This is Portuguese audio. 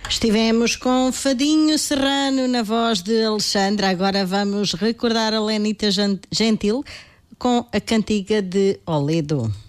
Estivemos com Fadinho Serrano na voz de Alexandra. Agora vamos recordar a Lenita Gentil com a cantiga de Oledo.